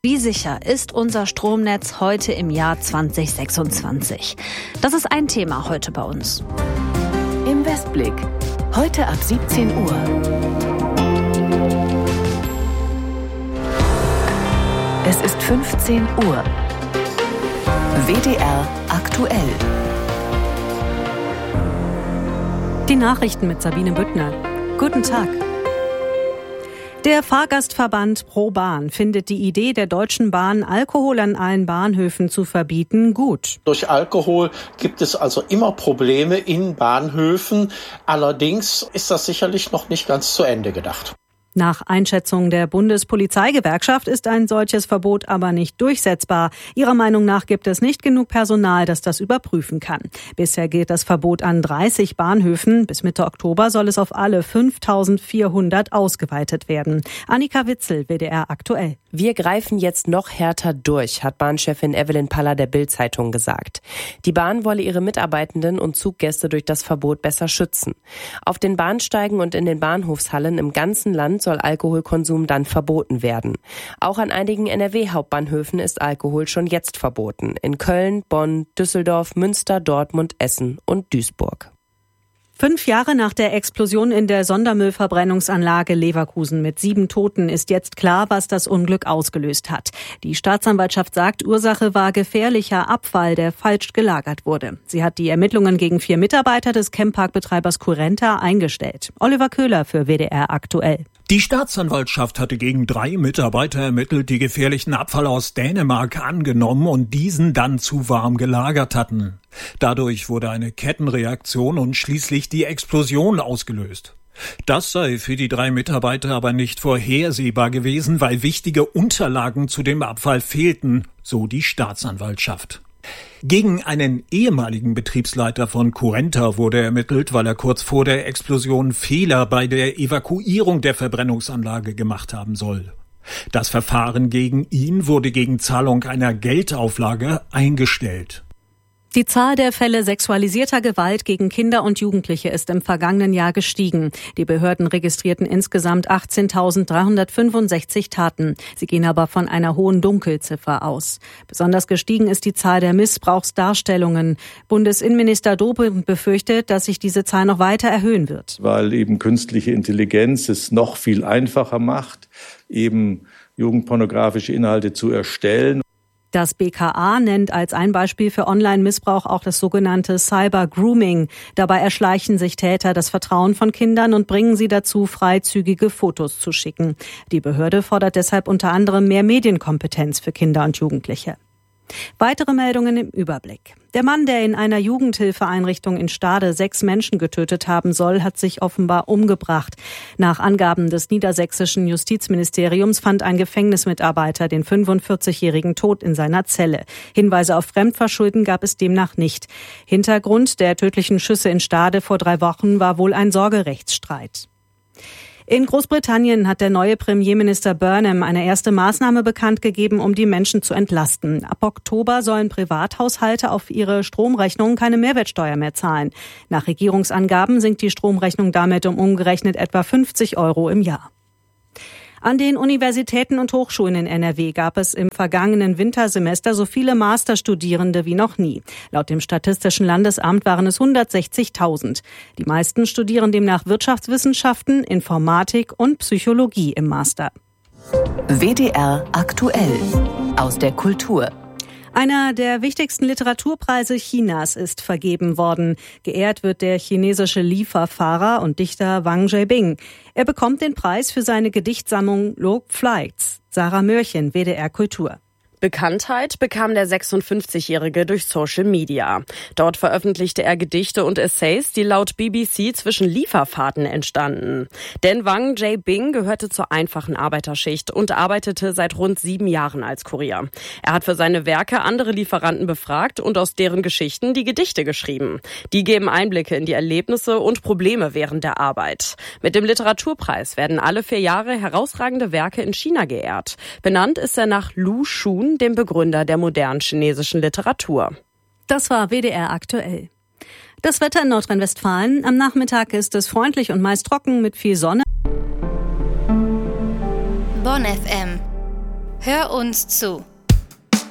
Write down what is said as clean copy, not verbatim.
Wie sicher ist unser Stromnetz heute im Jahr 2026? Das ist ein Thema heute bei uns. Im Westblick. Heute ab 17 Uhr. Es ist 15 Uhr. WDR aktuell. Die Nachrichten mit Sabine Büttner. Guten Tag. Der Fahrgastverband ProBahn findet die Idee der Deutschen Bahn, Alkohol an allen Bahnhöfen zu verbieten, gut. Durch Alkohol gibt es also immer Probleme in Bahnhöfen. Allerdings ist das sicherlich noch nicht ganz zu Ende gedacht. Nach Einschätzung der Bundespolizeigewerkschaft ist ein solches Verbot aber nicht durchsetzbar. Ihrer Meinung nach gibt es nicht genug Personal, das das überprüfen kann. Bisher gilt das Verbot an 30 Bahnhöfen. Bis Mitte Oktober soll es auf alle 5.400 ausgeweitet werden. Annika Witzel, WDR aktuell. Wir greifen jetzt noch härter durch, hat Bahnchefin Evelyn Paller der Bild-Zeitung gesagt. Die Bahn wolle ihre Mitarbeitenden und Zuggäste durch das Verbot besser schützen. Auf den Bahnsteigen und in den Bahnhofshallen im ganzen Land soll Alkoholkonsum dann verboten werden. Auch an einigen NRW-Hauptbahnhöfen ist Alkohol schon jetzt verboten. In Köln, Bonn, Düsseldorf, Münster, Dortmund, Essen und Duisburg. 5 Jahre nach der Explosion in der Sondermüllverbrennungsanlage Leverkusen mit 7 Toten ist jetzt klar, was das Unglück ausgelöst hat. Die Staatsanwaltschaft sagt, Ursache war gefährlicher Abfall, der falsch gelagert wurde. Sie hat die Ermittlungen gegen 4 Mitarbeiter des Campparkbetreibers Currenta eingestellt. Oliver Köhler für WDR aktuell. Die Staatsanwaltschaft hatte gegen 3 Mitarbeiter ermittelt, die gefährlichen Abfall aus Dänemark angenommen und diesen dann zu warm gelagert hatten. Dadurch wurde eine Kettenreaktion und schließlich die Explosion ausgelöst. Das sei für die 3 Mitarbeiter aber nicht vorhersehbar gewesen, weil wichtige Unterlagen zu dem Abfall fehlten, so die Staatsanwaltschaft. Gegen einen ehemaligen Betriebsleiter von Currenta wurde ermittelt, weil er kurz vor der Explosion Fehler bei der Evakuierung der Verbrennungsanlage gemacht haben soll. Das Verfahren gegen ihn wurde gegen Zahlung einer Geldauflage eingestellt. Die Zahl der Fälle sexualisierter Gewalt gegen Kinder und Jugendliche ist im vergangenen Jahr gestiegen. Die Behörden registrierten insgesamt 18.365 Taten. Sie gehen aber von einer hohen Dunkelziffer aus. Besonders gestiegen ist die Zahl der Missbrauchsdarstellungen. Bundesinnenminister Dobrindt befürchtet, dass sich diese Zahl noch weiter erhöhen wird. Weil eben künstliche Intelligenz es noch viel einfacher macht, eben jugendpornografische Inhalte zu erstellen. Das BKA nennt als ein Beispiel für Online-Missbrauch auch das sogenannte Cyber-Grooming. Dabei erschleichen sich Täter das Vertrauen von Kindern und bringen sie dazu, freizügige Fotos zu schicken. Die Behörde fordert deshalb unter anderem mehr Medienkompetenz für Kinder und Jugendliche. Weitere Meldungen im Überblick. Der Mann, der in einer Jugendhilfeeinrichtung in Stade 6 Menschen getötet haben soll, hat sich offenbar umgebracht. Nach Angaben des niedersächsischen Justizministeriums fand ein Gefängnismitarbeiter den 45-Jährigen tot in seiner Zelle. Hinweise auf Fremdverschulden gab es demnach nicht. Hintergrund der tödlichen Schüsse in Stade vor 3 Wochen war wohl ein Sorgerechtsstreit. In Großbritannien hat der neue Premierminister Burnham eine erste Maßnahme bekannt gegeben, um die Menschen zu entlasten. Ab Oktober sollen Privathaushalte auf ihre Stromrechnung keine Mehrwertsteuer mehr zahlen. Nach Regierungsangaben sinkt die Stromrechnung damit um umgerechnet etwa 50 € im Jahr. An den Universitäten und Hochschulen in NRW gab es im vergangenen Wintersemester so viele Masterstudierende wie noch nie. Laut dem Statistischen Landesamt waren es 160.000. Die meisten studieren demnach Wirtschaftswissenschaften, Informatik und Psychologie im Master. WDR aktuell aus der Kultur. Einer der wichtigsten Literaturpreise Chinas ist vergeben worden. Geehrt wird der chinesische Lieferfahrer und Dichter Wang Zhaobing. Er bekommt den Preis für seine Gedichtsammlung Log Flights. Sarah Mörchen, WDR Kultur. Bekanntheit bekam der 56-Jährige durch Social Media. Dort veröffentlichte er Gedichte und Essays, die laut BBC zwischen Lieferfahrten entstanden. Denn Wang Zhaobing gehörte zur einfachen Arbeiterschicht und arbeitete seit rund 7 Jahren als Kurier. Er hat für seine Werke andere Lieferanten befragt und aus deren Geschichten die Gedichte geschrieben. Die geben Einblicke in die Erlebnisse und Probleme während der Arbeit. Mit dem Literaturpreis werden alle 4 Jahre herausragende Werke in China geehrt. Benannt ist er nach Lu Xun, dem Begründer der modernen chinesischen Literatur. Das war WDR aktuell. Das Wetter in Nordrhein-Westfalen. Am Nachmittag ist es freundlich und meist trocken mit viel Sonne. Bonn FM. Hör uns zu.